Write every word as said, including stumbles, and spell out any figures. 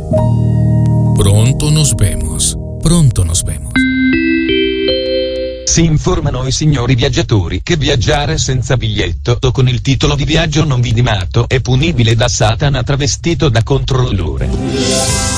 Pronto nos vemos. Pronto nos vemos. Si informano i signori viaggiatori che viaggiare senza biglietto o con il titolo di viaggio non vidimato è punibile da Satana travestito da controllore.